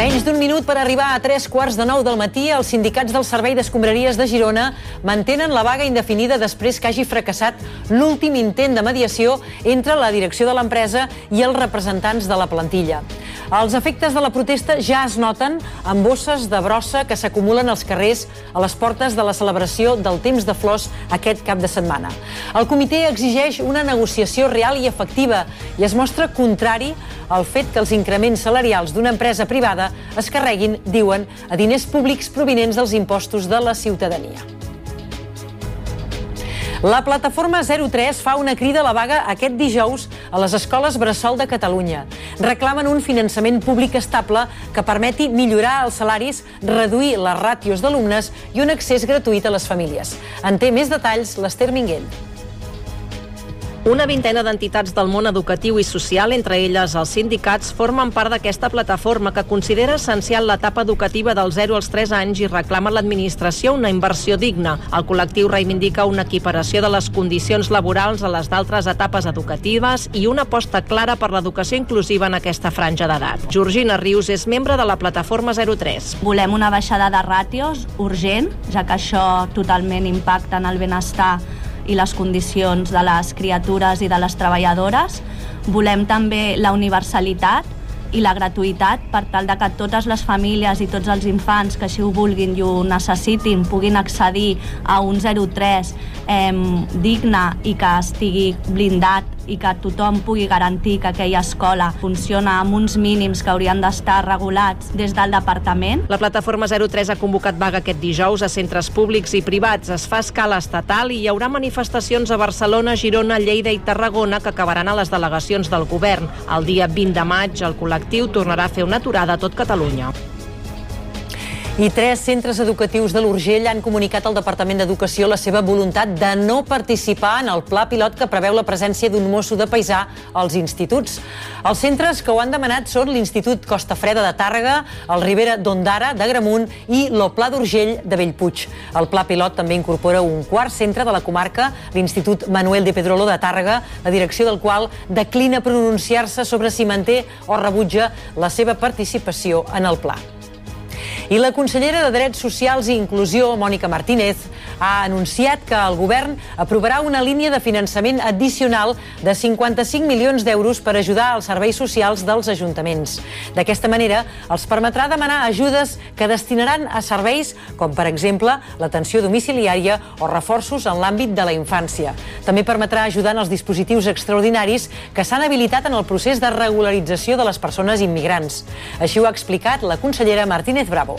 Menys d'un minut per arribar a 8:45 del matí, els sindicats del Servei d'Escombraries de Girona mantenen la vaga indefinida després que hagi fracassat l'últim intent de mediació entre la direcció de l'empresa i els representants de la plantilla. Els efectes de la protesta ja es noten amb bosses de brossa que s'acumulen als carrers a les portes de la celebració del Temps de Flors aquest cap de setmana. El comitè exigeix una negociació real i efectiva i es mostra contrari al fet que els increments salarials d'una empresa privada es carreguin, diuen, a diners públics provinents dels impostos de la ciutadania. La plataforma 03 fa una crida a la vaga aquest dijous a les escoles bressol de Catalunya. Reclamen un finançament públic estable que permeti millorar els salaris, reduir les ràtios d'alumnes i un accés gratuït a les famílies. En té més detalls l'Ester Minguell. Una vintena d'entitats del món educatiu i social, entre elles els sindicats, formen part d'aquesta plataforma que considera essencial l'etapa educativa dels 0 als 3 anys i reclama a l'administració una inversió digna. El col·lectiu reivindica una equiparació de les condicions laborals a les d'altres etapes educatives i una aposta clara per l'educació inclusiva en aquesta franja d'edat. Georgina Rius és membre de la plataforma 03. Volem una baixada de ràtios urgent, ja que això totalment impacta en el benestar i les condicions de les criatures i de les treballadores. Volem també la universalitat i la gratuïtat per tal de que totes les famílies i tots els infants que així ho vulguin i ho necessitin puguin accedir a un 03 digne i que estigui blindat i que tothom pugui garantir que aquella escola funciona amb uns mínims que haurien d'estar regulats des del departament. La plataforma 03 ha convocat vaga aquest dijous a centres públics i privats. Es fa escala estatal i hi haurà manifestacions a Barcelona, Girona, Lleida i Tarragona que acabaran a les delegacions del govern. El dia 20 de maig el col·lectiu tornarà a fer una aturada a tot Catalunya. I 3 centres educatius de l'Urgell han comunicat al Departament d'Educació la seva voluntat de no participar en el pla pilot que preveu la presència d'un mosso de paisà als instituts. Els centres que ho han demanat són l'Institut Costa Freda de Tàrrega, el Ribera d'Ondara d'Agramunt i l'Oplà d'Urgell de Bellpuig. El pla pilot també incorpora un quart centre de la comarca, l'Institut Manuel de Pedrolo de Tàrrega, la direcció del qual declina pronunciar-se sobre si manté o rebutja la seva participació en el pla. I la consellera de Drets Socials i Inclusió, Mònica Martínez, ha anunciat que el govern aprovarà una línia de finançament addicional de 55 milions d'euros per ajudar als serveis socials dels ajuntaments. D'aquesta manera, els permetrà demanar ajudes que destinaran a serveis com, per exemple, l'atenció domiciliària o reforços en l'àmbit de la infància. També permetrà ajudar en els dispositius extraordinaris que s'han habilitat en el procés de regularització de les persones immigrants. Així ho ha explicat la consellera Martínez Bravo.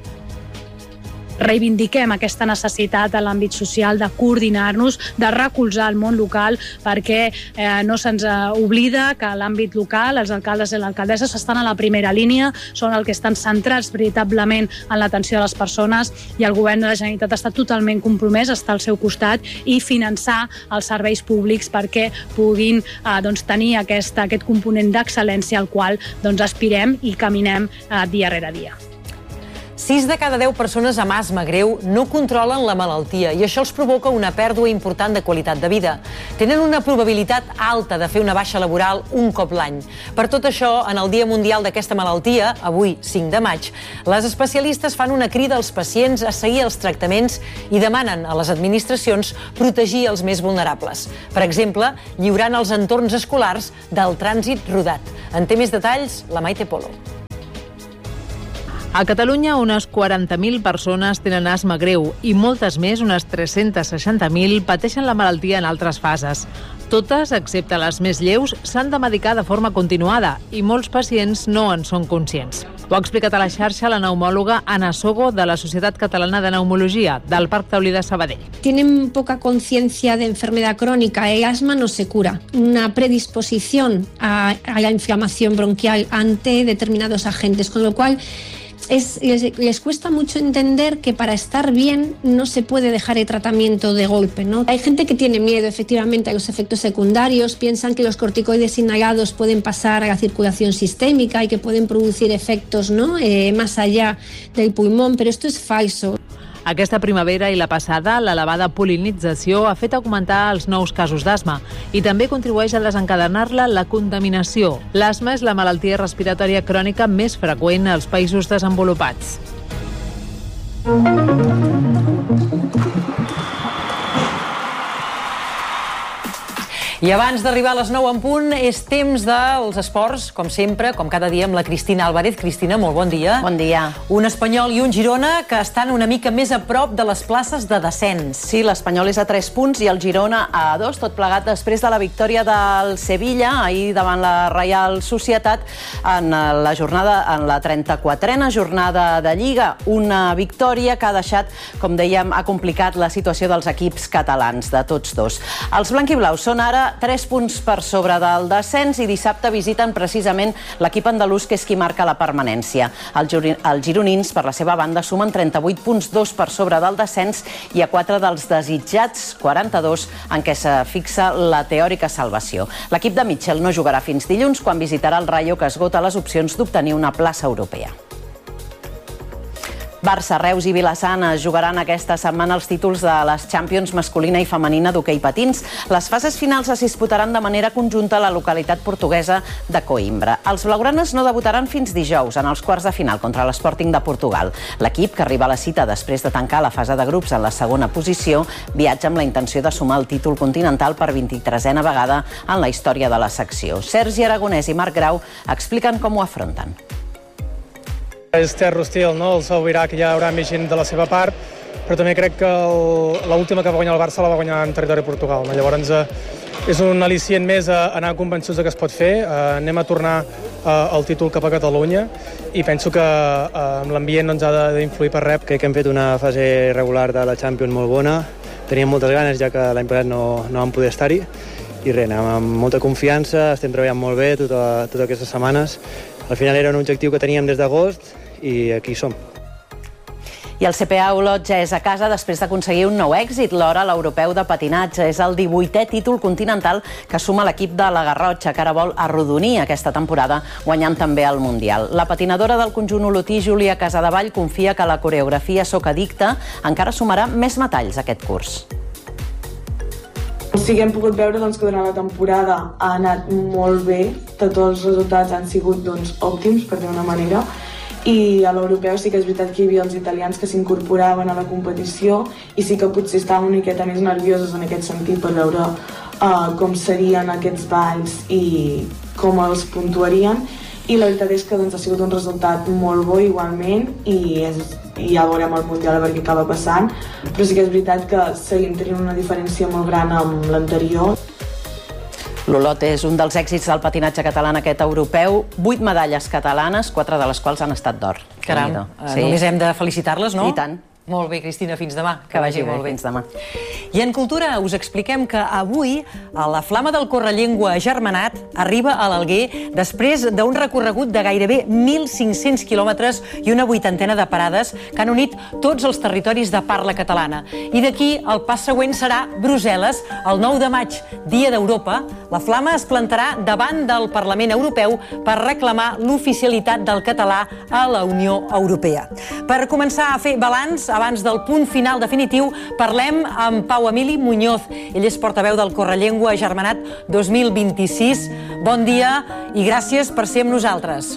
Reivindiquem aquesta necessitat a l'àmbit social de coordinar-nos, de recolzar el món local perquè no se'ns oblida que l'àmbit local, els alcaldes i l'alcaldessa estan a la primera línia, són els que estan centrats veritablement en l'atenció de les persones i el govern de la Generalitat està totalment compromès, està al seu costat i finançar els serveis públics perquè puguin tenir aquest component d'excel·lència al qual aspirem i caminem dia rere dia. 6 de cada 10 persones amb asma greu no controlen la malaltia i això els provoca una pèrdua important de qualitat de vida. Tenen una probabilitat alta de fer una baixa laboral un cop l'any. Per tot això, en el Dia Mundial d'aquesta malaltia, avui 5 de maig, les especialistes fan una crida als pacients a seguir els tractaments i demanen a les administracions protegir els més vulnerables. Per exemple, lliurant els entorns escolars del trànsit rodat. En té més detalls la Maite Polo. A Catalunya, unes 40.000 persones tenen asma greu i moltes més, unes 360.000, pateixen la malaltia en altres fases. Totes, excepte les més lleus, s'han de medicar de forma continuada i molts pacients no en són conscients. Ho ha explicat a la xarxa la neumòloga Ana Sogo de la Societat Catalana de Neumologia del Parc Taulí de Sabadell. Tienen poca conciencia de enfermedad crónica. El asma no se cura. Una predisposición a la inflamación bronquial ante determinados agentes, con lo cual les cuesta mucho entender que para estar bien no se puede dejar el tratamiento de golpe, ¿no? Hay gente que tiene miedo efectivamente a los efectos secundarios, piensan que los corticoides inhalados pueden pasar a la circulación sistémica y que pueden producir efectos, ¿no? Más allá del pulmón, pero esto es falso. Aquesta primavera i la passada, l'elevada pol·linització ha fet augmentar els nous casos d'asma i també contribueix a desencadenar-la la contaminació. L'asma és la malaltia respiratòria crònica més freqüent als països desenvolupats. I abans d'arribar a les 9 en punt, és temps dels esports, com sempre, com cada dia, amb la Cristina Álvarez. Cristina, molt bon dia. Bon dia. Un Espanyol i un Girona que estan una mica més a prop de les places de descens. Sí, l'Espanyol és a 3 punts i el Girona a 2, tot plegat després de la victòria del Sevilla ahir davant la Reial Societat en la 34a jornada de Lliga. Una victòria que ha deixat, com dèiem, ha complicat la situació dels equips catalans, de tots dos. Els blanquiblaus són ara 3 punts per sobre del descens i dissabte visiten precisament l'equip andalús, que és qui marca la permanència. Els gironins, per la seva banda, sumen 38 punts, 2 per sobre del descens i a 4 dels desitjats 42 en què se fixa la teòrica salvació. L'equip de Mitchell no jugarà fins dilluns, quan visitarà el Rayo, que esgota les opcions d'obtenir una plaça europea. Barça, Reus i Vilassana jugaran aquesta setmana els títols de les Champions masculina i femenina d'hoquei patins. Les fases finals es disputaran de manera conjunta a la localitat portuguesa de Coimbra. Els blaugranes no debutaran fins dijous en els quarts de final contra l'Sporting de Portugal. L'equip, que arriba a la cita després de tancar la fase de grups en la segona posició, viatja amb la intenció de sumar el títol continental per 23a vegada en la història de la secció. Sergi Aragonès i Marc Grau expliquen com ho afronten. És terra hostil, no? El Salvirà, que ja haurà més gent de la seva part, però també crec que l'última que va guanyar el Barça la va guanyar en territori Portugal. No? Llavors és un al·licient més a anar convençuts que es pot fer. Anem a tornar el títol cap a Catalunya i penso que l'ambient no ens ha d'influir per res. Crec que hem fet una fase regular de la Champions molt bona. Teníem moltes ganes, ja que l'any passat no vam poder estar-hi. I res, anem amb molta confiança, estem treballant molt bé totes aquestes setmanes. Al final era un objectiu que teníem des d'agost i aquí som. I el CPA Olot ja és a casa després d'aconseguir un nou èxit, l'hora a l'europeu de patinatge. És el 18è títol continental que suma l'equip de la Garrotxa, que ara vol arrodonir aquesta temporada, guanyant també el Mundial. La patinadora del conjunt olotí, Júlia Casadevall, confia que la coreografia Soc Addicte encara sumarà més metalls aquest curs. Sí que hem pogut veure que durant la temporada ha anat molt bé, tots els resultats han sigut òptims, per dir-ho d'una manera, i a l'europeu sí que és veritat que hi havia els italians que s'incorporaven a la competició i sí que potser estaven una miqueta més nervioses en aquest sentit per veure com serien aquests balls i com els puntuarien, i la veritat és que ha sigut un resultat molt bo igualment i ja veurem el Mundial a veure què acaba passant, però sí que és veritat que seguim tenint una diferència molt gran amb l'anterior. L'Olot és un dels èxits del patinatge català en aquest europeu. 8 medalles catalanes, 4 de les quals han estat d'or. Caram, només hem de felicitar-les, no? I tant. Molt bé, Cristina, fins demà. Que vagi molt bé. Fins demà. I en Cultura us expliquem que avui la Flama del Correllengua Agermanat arriba a l'Alguer després d'un recorregut de gairebé 1.500 quilòmetres i una 80ena de parades que han unit tots els territoris de parla catalana. I d'aquí el pas següent serà Brussel·les. El 9 de maig, Dia d'Europa, la Flama es plantarà davant del Parlament Europeu per reclamar l'oficialitat del català a la Unió Europea. Per començar a fer balanç, abans del punt final definitiu, parlem amb Pau Emili Muñoz. Ell és portaveu del Correllengua Agermanat 2026. Bon dia i gràcies per ser amb nosaltres.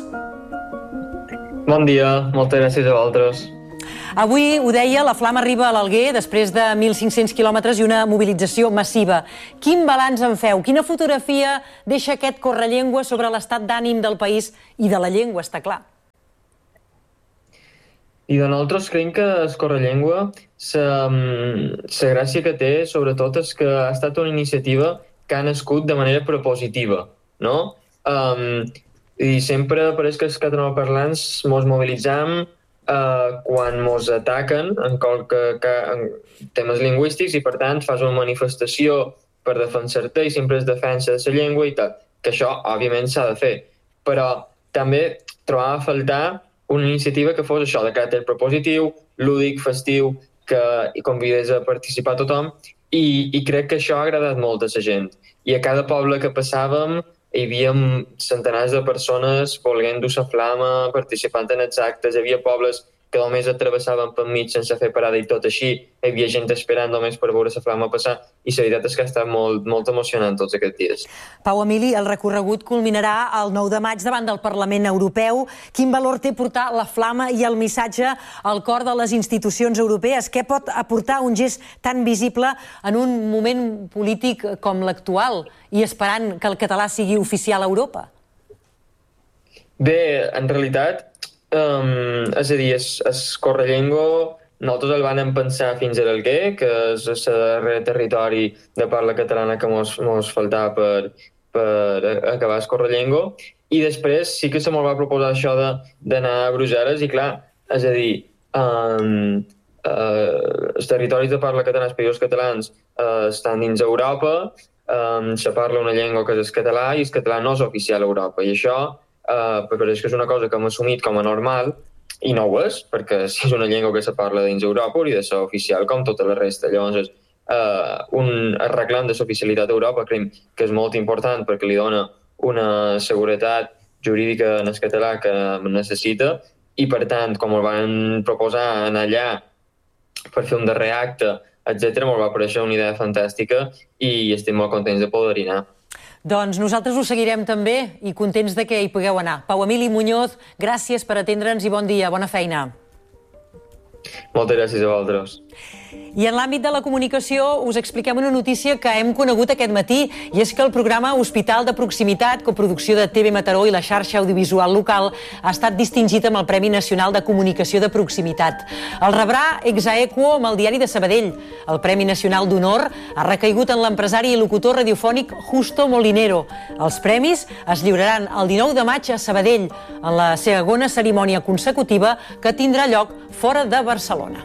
Bon dia, moltes gràcies a vosaltres. Avui, ho deia, la Flama arriba a l'Alguer després de 1.500 quilòmetres i una mobilització massiva. Quin balanç en feu? Quina fotografia deixa aquest Correllengua sobre l'estat d'ànim del país i de la llengua, està clar? I de nosaltres creiem que el Correllengua, la gràcia que té, sobretot, és que ha estat una iniciativa que ha nascut de manera propositiva, no? I sempre pareix que els catalanoparlants mos mobilitzam quan mos ataquen en temes lingüístics i, per tant, fas una manifestació per defensar-te i sempre es defensa de la llengua i tal, que això, òbviament, s'ha de fer. Però també trobava a faltar una iniciativa que fos això, de caràcter propositiu, lúdic, festiu, que convidés a participar tothom, i crec que això ha agradat molt a la gent. I a cada poble que passàvem hi havia centenars de persones volent dur la flama, participant en els actes, hi havia pobles que només et travessaven per mig sense fer parada i tot així, hi havia gent esperant només per veure la flama passar, i la veritat és que ha estat molt emocionant tots aquests dies. Pau Emili, el recorregut culminarà el 9 de maig davant del Parlament Europeu. Quin valor té portar la flama i el missatge al cor de les institucions europees? Què pot aportar un gest tan visible en un moment polític com l'actual i esperant que el català sigui oficial a Europa? Bé, en realitat, és a dir, el correllengua nosaltres el vam pensar fins a l'Alguer, que és el darrer territori de parla catalana que mos faltava per acabar el correllengua, i després sí que se mos va proposar això d'anar a Brussel·les, i clar, és a dir, els territoris de parla catalana, els països catalans, estan dins Europa, se parla una llengua que és el català, i el català no és oficial a Europa, i això perquè és que és una cosa que hem assumit com a normal, i no ho és, perquè si és una llengua que se parla dins Europa hauria de ser oficial com tota la resta. Llavors, un reclam de l'oficialitat a Europa creiem que és molt important perquè li dona una seguretat jurídica en el català que necessita, i per tant, com el van proposar anar allà per fer un darrer acte, etc., m'ho va parèixer una idea fantàstica i estem molt contents de poder-hi anar. Doncs nosaltres ho seguirem també i contents de que hi pugueu anar. Pau Emili Muñoz, gràcies per atendre'ns i bon dia, bona feina. Moltes gràcies a vosaltres. I en l'àmbit de la comunicació us expliquem una notícia que hem conegut aquest matí, i és que el programa Hospital de Proximitat, coproducció de TV Mataró i la xarxa audiovisual local, ha estat distingit amb el Premi Nacional de Comunicació de Proximitat. El rebrà Exaequo amb el Diari de Sabadell. El Premi Nacional d'Honor ha recaigut en l'empresari i locutor radiofònic Justo Molinero. Els premis es lliuraran el 19 de maig a Sabadell, en la segona cerimònia consecutiva que tindrà lloc fora de Barcelona.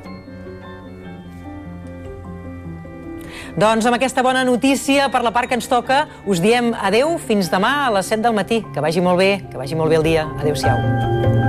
Doncs amb aquesta bona notícia per la part que ens toca, us diem adeu fins demà a les 7 del matí. Que vagi molt bé el dia. Adéu-siau.